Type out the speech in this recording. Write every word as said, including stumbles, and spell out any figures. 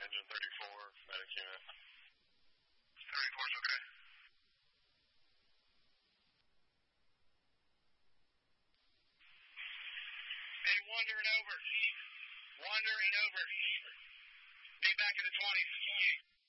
Engine thirty-four, medic unit. thirty-four is okay. Hey, Wander and over. Wander and over. Be back at the twenty.